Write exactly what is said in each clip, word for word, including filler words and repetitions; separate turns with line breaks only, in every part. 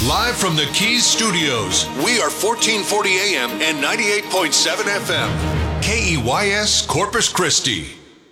Live from the Keys Studios, we are fourteen forty A M and ninety-eight point seven F M. K E Y S Corpus Christi.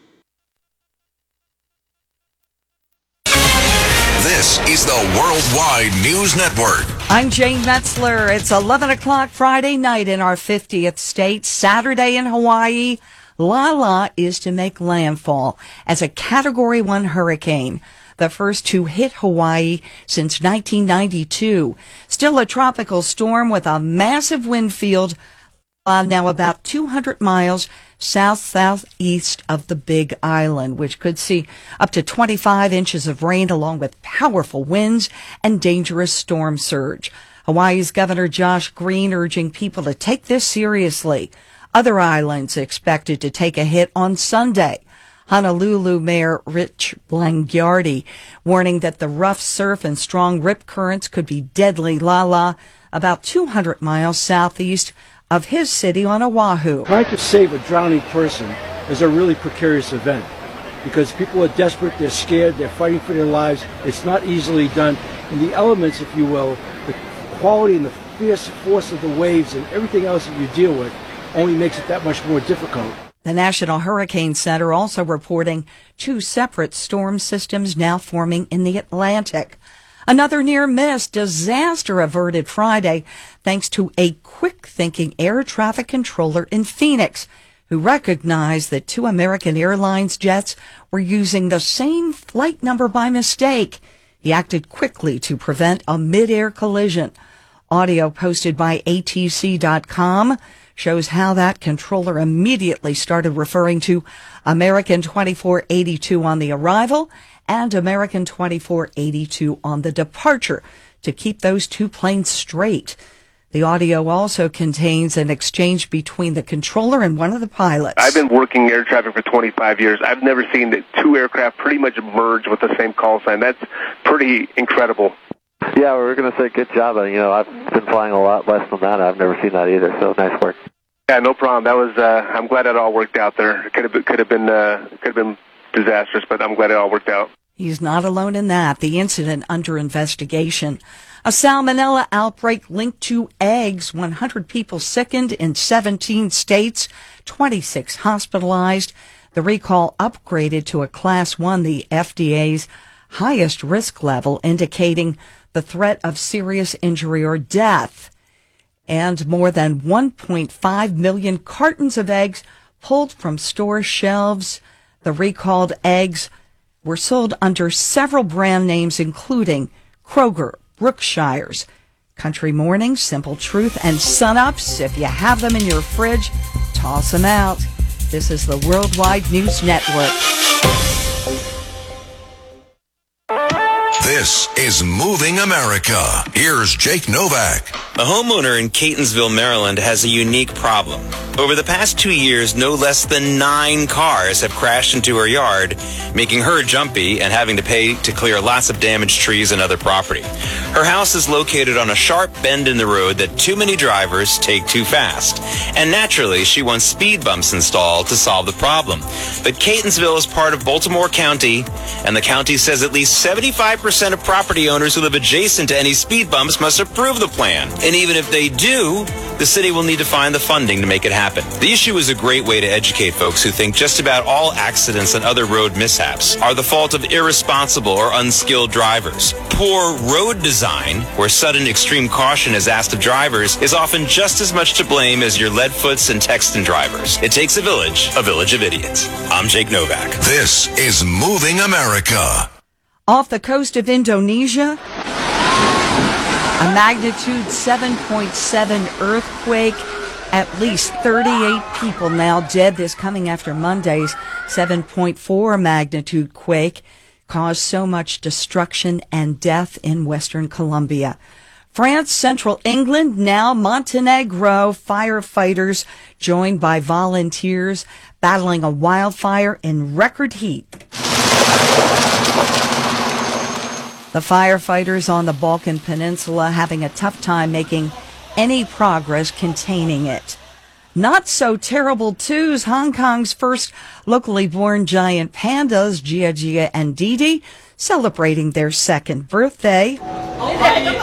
This is the Worldwide News Network.
I'm Jane Metzler. It's eleven o'clock Friday night in our fiftieth state. Saturday in Hawaii, Lala is to make landfall as a Category one hurricane, the first to hit Hawaii since nineteen ninety-two. Still a tropical storm with a massive wind field, uh, now about two hundred miles south-southeast of the Big Island, which could see up to twenty-five inches of rain along with powerful winds and dangerous storm surge. Hawaii's Governor Josh Green urging people to take this seriously. Other islands expected to take a hit on Sunday. Honolulu Mayor Rich Blangiardi warning that the rough surf and strong rip currents could be deadly. Lala, about two hundred miles southeast of his city on Oahu.
Trying to save a drowning person is a really precarious event because people are desperate, they're scared, they're fighting for their lives. It's not easily done. And the elements, if you will, the quality and the fierce force of the waves and everything else that you deal with only makes it that much more difficult.
The National Hurricane Center also reporting two separate storm systems now forming in the Atlantic. Another near-miss disaster averted Friday thanks to a quick-thinking air traffic controller in Phoenix who recognized that two American Airlines jets were using the same flight number by mistake. He acted quickly to prevent a mid-air collision. Audio posted by A T C dot com shows how that controller immediately started referring to American twenty-four eighty-two on the arrival and American twenty-four eighty-two on the departure to keep those two planes straight. The audio also contains an exchange between the controller and one of the pilots.
I've been working air traffic for twenty-five years. I've never seen the two aircraft pretty much merge with the same call sign. That's pretty incredible.
Yeah, we were going to say good job. You know, I've been flying a lot less than that. I've never seen that either, so nice work.
Yeah, no problem. That was. Uh, I'm glad it all worked out there. It could have been, could have been, uh, could have been disastrous, but I'm glad it all worked out.
He's not alone in that. The incident under investigation. A salmonella outbreak linked to eggs. one hundred people sickened in seventeen states, twenty-six hospitalized. The recall upgraded to a class one, the F D A's highest risk level, indicating the threat of serious injury or death. And more than one point five million cartons of eggs pulled from store shelves. The recalled eggs were sold under several brand names, including Kroger, Brookshire's, Country Morning, Simple Truth, and Sunups. If you have them in your fridge, toss them out. This is the Worldwide News Network.
This is Moving America. Here's Jake Novak.
A homeowner in Catonsville, Maryland has a unique problem. Over the past two years, no less than nine cars have crashed into her yard, making her jumpy and having to pay to clear lots of damaged trees and other property. Her house is located on a sharp bend in the road that too many drivers take too fast. And naturally, she wants speed bumps installed to solve the problem. But Catonsville is part of Baltimore County, and the county says at least seventy-five percent of property owners who live adjacent to any speed bumps must approve the plan. And even if they do, the city will need to find the funding to make it happen. The issue is a great way to educate folks who think just about all accidents and other road mishaps are the fault of irresponsible or unskilled drivers. Poor road design, where sudden extreme caution is asked of drivers, is often just as much to blame as your leadfoots and Texton drivers. It takes a village, a village of idiots. I'm Jake Novak.
This is Moving America.
Off the coast of Indonesia, a magnitude seven point seven earthquake. At least thirty-eight people now dead. This coming after Monday's seven point four magnitude quake caused so much destruction and death in Western Colombia. France, central England, now Montenegro. Firefighters joined by volunteers battling a wildfire in record heat. The firefighters on the Balkan Peninsula having a tough time making any progress containing it. Not so terrible twos. Hong Kong's first locally born giant pandas, Gia Gia and Didi, celebrating their second birthday.